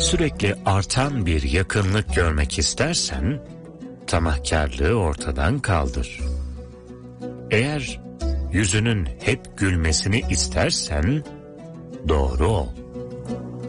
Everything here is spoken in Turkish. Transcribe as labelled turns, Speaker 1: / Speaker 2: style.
Speaker 1: sürekli artan bir yakınlık görmek istersen, tamahkârlığı ortadan kaldır. Eğer yüzünün hep gülmesini istersen, doğru ol.